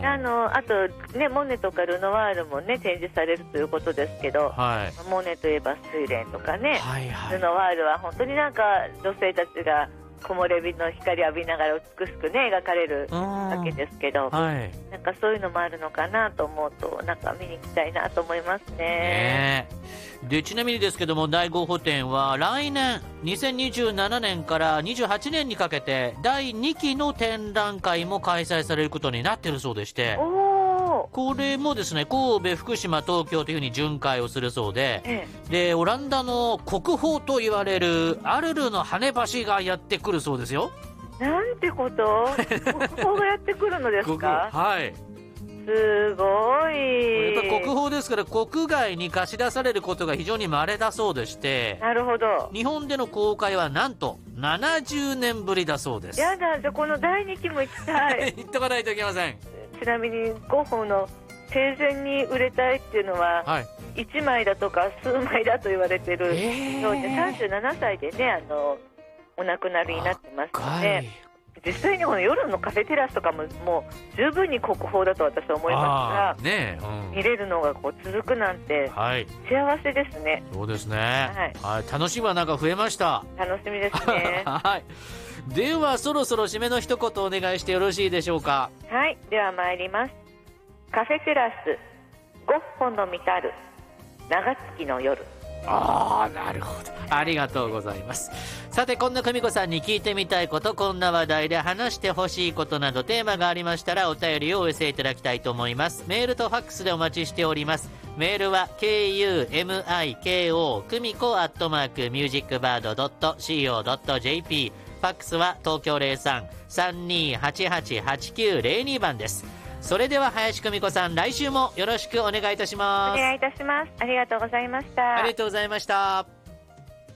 あとね、モネとかルノワールもね展示されるということですけど、モネといえば睡蓮とかね、ルノワールは本当になんか女性たちが木漏れ日の光を浴びながら美しくね描かれるわけですけど、なんかそういうのもあるのかなと思うと、なんか見に行きたいなと思いますね。 でちなみにですけども、第5ホ展は来年2027年から28年にかけて第2期の展覧会も開催されることになっているそうでして、これもですね、神戸、福島、東京というふうに巡回をするそうで、でオランダの国宝と言われるアルルの羽橋がやってくるそうですよ。 なんてこと国宝がやってくるのですか？ はい、 すごい。 やっぱ国宝ですから国外に貸し出されることが非常に稀だそうでして、 なるほど。 日本での公開はなんと70年ぶりだそうです。 やだ、じゃあこの第2期も行きたい行っとかないといけません。 ちなみにゴッホの生前に売れたいっていうのは、1枚だとか数枚だと言われてるようで、37歳でねお亡くなりになってますので、実際にこの夜のカフェテラスとかももう十分に国宝だと私は思いますが、見れるのがこう続くなんて幸せですね。 そうですね、楽しみはなんか増えました。 楽しみですねではそろそろ締めの一言お願いしてよろしいでしょうか？ はい、では参ります。カフェテラスゴッホの見たる長月の夜。 なるほど、ありがとうございます。さて、こんな久美子さんに聞いてみたいこと、こんな話題で話してほしいことなどテーマがありましたらお便りをお寄せいただきたいと思います。メールとファックスでお待ちしております。メールは kumiko 久美子@musicbird.co.jp、 ファックスは東京 03-3288-8902 番です。それでは林久美子さん、来週もよろしくお願いいたします。 お願いいたします。ありがとうございました。 ありがとうございました。